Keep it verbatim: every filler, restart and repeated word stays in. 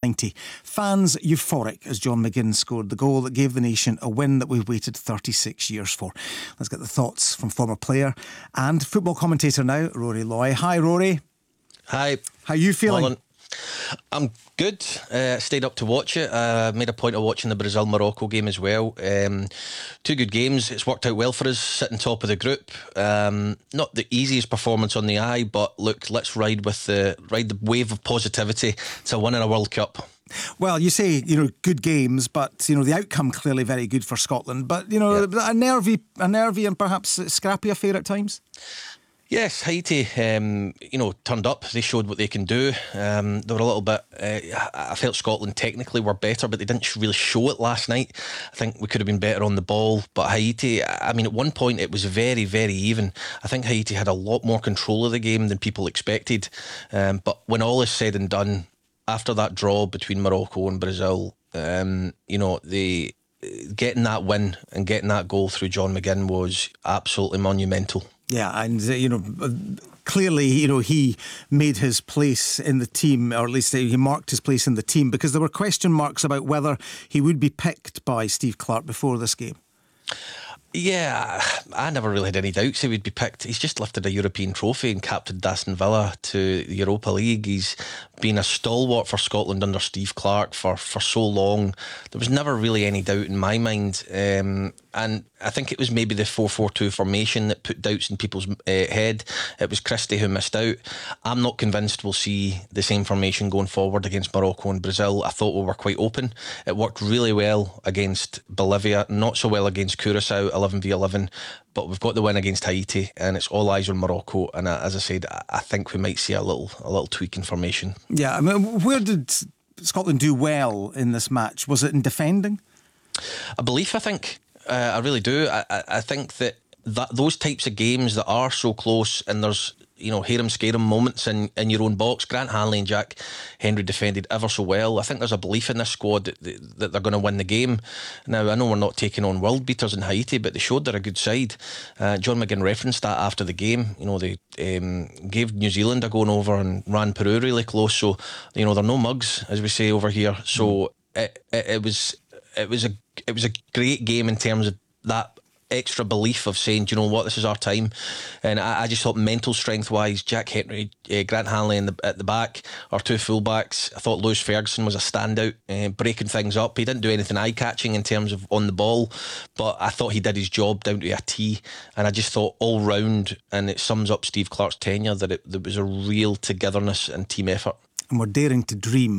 ninety. Fans euphoric as John McGinn scored the goal that gave the nation a win that we've waited thirty-six years for. Let's get the thoughts from former player and football commentator now, Rory Loy. Hi, Rory. Hi. How are you feeling? Morning. I'm good. Uh, stayed up to watch it. I uh, made a point of watching the Brazil-Morocco game as well. Um, two good games. It's worked out well for us, sitting top of the group. Um, not the easiest performance on the eye, but look, let's ride with the ride the wave of positivity to winning a World Cup. Well, you say, you know, good games, but, you know, the outcome clearly very good for Scotland. But, you know, yeah. a nervy, a nervy and perhaps scrappy affair at times? Yes, Haiti, um, you know, turned up. They showed what they can do. Um, they were a little bit... Uh, I felt Scotland technically were better, but they didn't really show it last night. I think we could have been better on the ball. But Haiti, I mean, at one point it was very, very even. I think Haiti had a lot more control of the game than people expected. Um, but when all is said and done, after that draw between Morocco and Brazil, um, you know, the getting that win and getting that goal through John McGinn was absolutely monumental. Yeah, and, uh, you know, clearly, you know, he made his place in the team, or at least he marked his place in the team, because there were question marks about whether he would be picked by Steve Clarke before this game. Yeah, I never really had any doubts he would be picked. He's just lifted a European trophy and captained Aston Villa to the Europa League. He's been a stalwart for Scotland under Steve Clarke for, for so long. There was never really any doubt in my mind. Um, and I think it was maybe the four four two formation that put doubts in people's uh, head. It was Christie who missed out. I'm not convinced we'll see the same formation going forward against Morocco and Brazil. I thought we were quite open. It worked really well against Bolivia, not so well against Curacao, eleven v eleven, but we've got the win against Haiti, and it's all eyes on Morocco. And uh, as I said, I think we might see a little a little tweak in formation. Yeah, I mean, where did Scotland do well in this match? Was it in defending? A belief, I think. Uh, I really do. I, I, I think that, that those types of games that are so close, and there's, you know, hear 'em scare 'em moments in, in your own box. Grant Hanley and Jack Hendry defended ever so well. I think there's a belief in this squad that, that they're going to win the game. Now, I know we're not taking on world beaters in Haiti, but they showed they're a good side. Uh, John McGinn referenced that after the game. You know, they um, gave New Zealand a going over and ran Peru really close. So, you know, they're no mugs, as we say over here. So mm. it, it, it was it was a it was a great game in terms of that extra belief of saying, do you know what, this is our time. And I, I just thought mental strength wise, Jack Hendry, uh, Grant Hanley in the, at the back, our two fullbacks. I thought Lewis Ferguson was a standout, uh, breaking things up. He didn't do anything eye-catching in terms of on the ball, but I thought he did his job down to a T. And I just thought all round, and it sums up Steve Clarke's tenure, that it, there was a real togetherness and team effort. And we're daring to dream